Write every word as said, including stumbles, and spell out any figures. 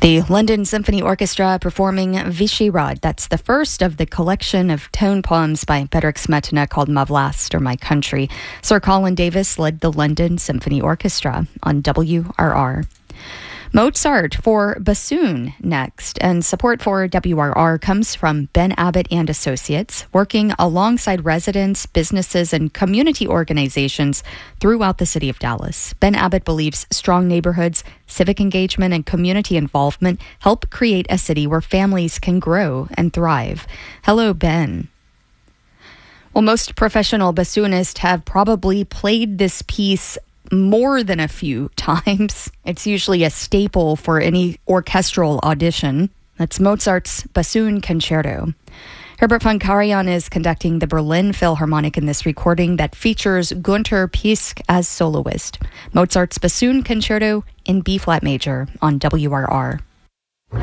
The London Symphony Orchestra performing Vyshirad. That's the first of the collection of tone poems by Bedřich Smetana called Ma Vlast, or My Country. Sir Colin Davis led the London Symphony Orchestra on W R R. Mozart for bassoon next, and support for W R R comes from Ben Abbott and Associates, working alongside residents, businesses, and community organizations throughout the city of Dallas. Ben Abbott believes strong neighborhoods, civic engagement, and community involvement help create a city where families can grow and thrive. Hello, Ben. Well, most professional bassoonists have probably played this piece more than a few times. It's usually a staple for any orchestral audition. That's Mozart's Bassoon Concerto. Herbert von Karajan is conducting the Berlin Philharmonic in this recording that features Günter Piësk as soloist. Mozart's Bassoon Concerto in B-flat major on W R R.